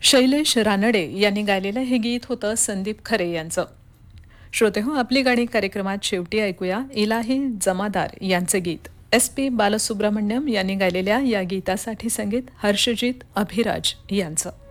शैलेश रानडे यांनी गायलेलं हे गीत होतं संदीप खरे यांचं. श्रोते हो, आपली गाणी कार्यक्रमात शेवटी ऐकूया इलाही जमादार यांचं गीत. SP बालसुब्रमण्यम यांनी गायलेल्या या गीतासाठी संगीत हर्षजित अभिराज यांचं.